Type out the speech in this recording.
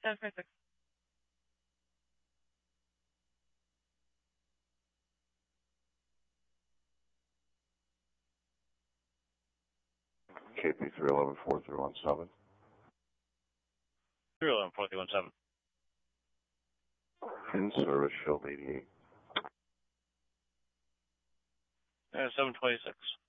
746. KP 311-4317. 311-4317. In service, Shield 88. 726.